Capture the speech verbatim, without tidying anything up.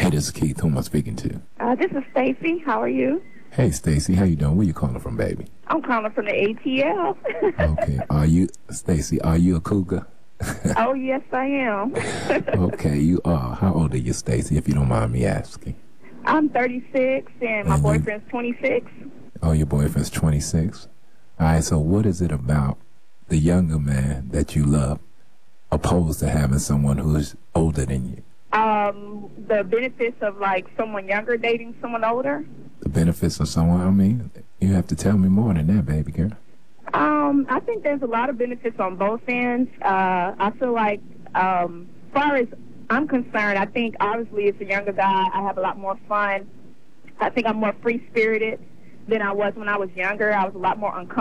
Hey, this is Keith. Who am I speaking to? Uh, this is Stacy. How are you? Hey, Stacy. How you doing? Where you calling from, baby? I'm calling from the A T L. Okay. Are you, Stacy, are you a cougar? Oh, yes, I am. Okay, you are. How old are you, Stacy, if you don't mind me asking? I'm thirty-six, and my And you- boyfriend's twenty-six. Oh, your boyfriend's twenty-six? All right, so what is it about the younger man that you love opposed to having someone who's older than you? Um, the benefits of, like, someone younger dating someone older. The benefits of someone, I mean, you have to tell me more than that, baby girl. Um, I think there's a lot of benefits on both ends. Uh, I feel like, um, as far as I'm concerned, I think obviously as a younger guy, I have a lot more fun. I think I'm more free-spirited than I was when I was younger. I was a lot more uncomfortable.